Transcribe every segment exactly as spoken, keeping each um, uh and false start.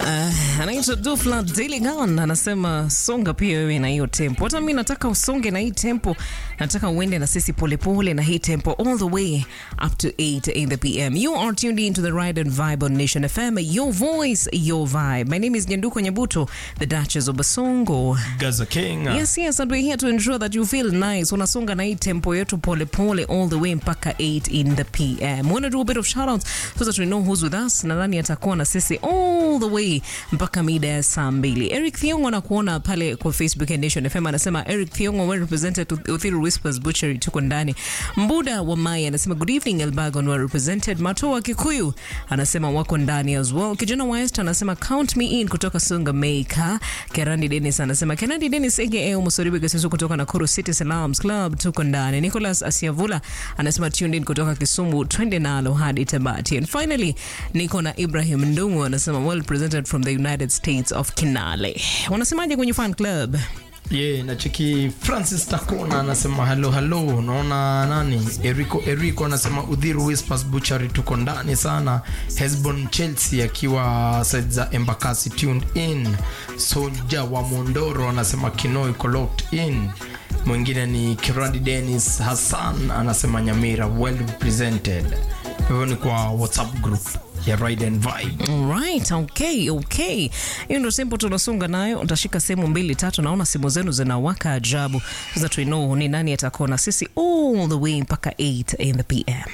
Uh, anaitwa Dufla Deligan anasema songa pia wewe na hiyo tempo. Hata mimi nataka usonge na hii tempo. Nataka uende na sisi polepole pole na hii tempo all the way up to eight in the p m. You are tuned into the Ride and Vibe on Nation F M. Your voice, your vibe. My name is Nyanduko Nyabuto, the Duchess of Basongo. Gaza King. Yes, yes, and we're here to ensure that you feel nice. Unasonga na hii tempo yetu pole pole all the way mpaka eight in the p m. We want to do a bit of shout-outs so that we know who's with us. Na nani atakuwa na sisi all the way mpaka mida ya saa mbili. Eric Thiongo anakuona pale kwa Facebook ya Nation F M anasema Eric Thiongo well represented to Uthiru Whispers Butchery tuko ndani. Mbuda wa Mai anasema good evening Elbagon well represented. Matoa Kikuyu anasema wako ndani as well. Kijana West anasema count me in kutoka Sunga Maker. Kerandi Dennis anasema Kerandi Dennis aka Musoribe Gesusu kutoka Nakuru City Salams Club tuko ndani. Nicholas Asiavula anasema tuned in kutoka Kisumu twende nalo hadi Tabati. And finally niko na Ibrahim Ndungu anasema well represented from the United States of Kinale. Wanasemaje kwenye fan club? Yeah, na cheki Francis Takona anasema hello hello. Naona nani? Erico Erico anasema Uthiru Whispers Butchery tuko ndani sana. Hesbon Chelsea akiwa side za Embakasi tuned in. Soja wa Mondoro anasema Kinoi locked in. Mwingine ni Kirandi Dennis Hassan anasema Nyamira well represented. Hivyo ni kwa WhatsApp group ya Ride and Vibe. Alright, okay, okay. Hiyo ndio simple tunasonga nayo. Utashika sehemu mbili tatu, naona simu zenu zinawaka ajabu. So that we know ni nani atakuwa na sisi all the way mpaka eight in the p m.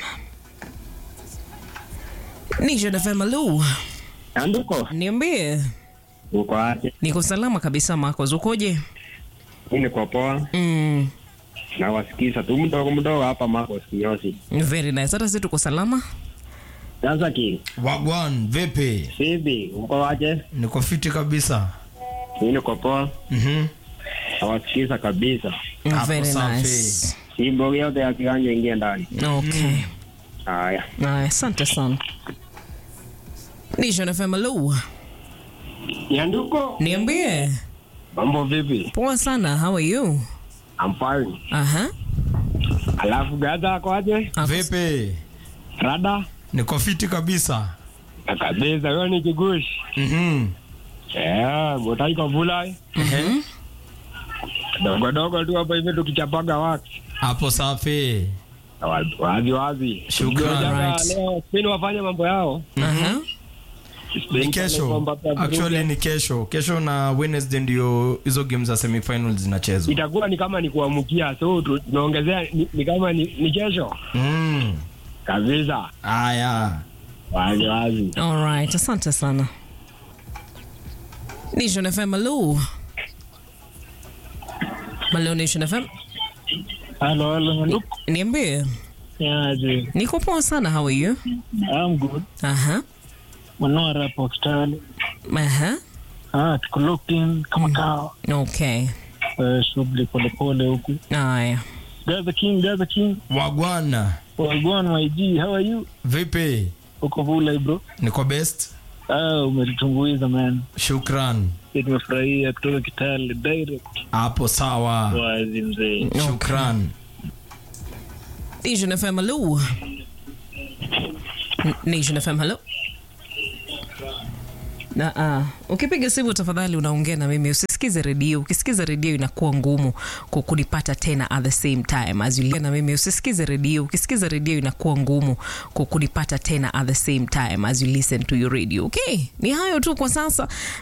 Nation F M Lu. Nyanduko. Niambie. Uko aje? Niko salama kabisa Marco. Ukoje? Mimi niko poa. Mm. Na wasikiza tu mdogo mdogo hapa Marco Kinyosi. Very nice. Hata sisi tuko salama. Gaza King. Wagwan vipi? Sibi, uko aje? Niko fiti kabisa. Mimi niko poa. Mhm. Na wasikiza kabisa. Very nice. Simbo yote ya kiganja ingia ndani. Okay. Haya. Haya, asante sana. Nation F M Lu. Nyanduko. Niambie. Mambo vipi? Poa sana. How are you? I'm fine. Aha. Alafu Gaza ako aje? Vipi? Rada? Niko fiti kabisa. Kabisa, wewe ni kigushi. Mhm. Eh, motai kwa vula. Mhm. Dogo dogo tu hapa hivi tukichapaga waki. Hapo safi. Wazi wazi. Shukran. Right. Leo Spain wafanya mambo yao. Aha. Ni kesho. Actually ni kesho. Kesho na Wednesday ndio hizo games za semi-finals zinachezwa. Itakuwa ni kama ni kuamkia, so tunaongezea ni, ni kama ni, ni kesho. Mm. Kabisa. Aya. Wazi wazi. All right, asante sana. Nation F M Lu. Malo Nation F M. Hello, hello, look. Niambie. Yeah, ji. Niko poa sana. How are you? I'm good. Aha. Mwanora postali. Aha. Ah, tuko locked in kama kao. Okay. Eh, shughuli pole pole huku. Aya. Gaza King, Gaza King. Wagwan. Wagwan my G, how are you? Vipi? Uko vula bro? Niko best. Ah, umetutumbuiza man. Shukran. Nimefurahia kutoka Kitale direct. Hapo sawa. Wazi mzee. Shukran. Nation F M Lu. Nation F M hello. Na ah, ukipiga simu tafadhali unaongea na mimi, usisikize redio. Ukisikiza redio inakuwa ngumu kukunipata tena at the same time as you na mimi, usisikize redio. Ukisikiza redio inakuwa ngumu kukunipata tena at the same time as you listen to your radio. Okay, ni hayo tu kwa sasa.